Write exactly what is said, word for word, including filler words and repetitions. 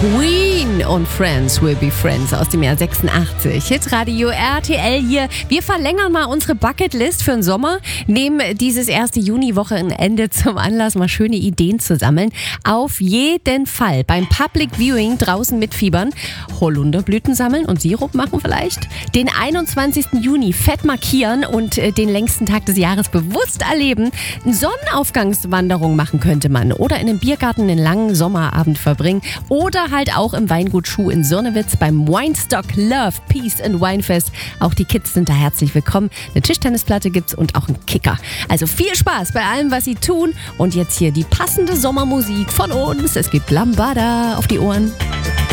Queen und Friends Will Be Friends aus dem Jahr sechsundachtzig. Hitradio R T L hier. Wir verlängern mal unsere Bucketlist für den Sommer, nehmen dieses erste Juniwochenende zum Anlass, mal schöne Ideen zu sammeln. Auf jeden Fall beim Public Viewing draußen mitfiebern, Holunderblüten sammeln und Sirup machen vielleicht, den einundzwanzigsten Juni fett markieren und den längsten Tag des Jahres bewusst erleben. Eine Sonnenaufgangswanderung machen könnte man oder in einem Biergarten einen langen Sommerabend verbringen oder halt auch im Weingut Schuh in Sonnewitz beim Winestock Love, Peace and Winefest. Auch die Kids sind da herzlich willkommen. Eine Tischtennisplatte gibt's und auch einen Kicker. Also viel Spaß bei allem, was sie tun. Und jetzt hier die passende Sommermusik von uns. Es gibt Lambada auf die Ohren.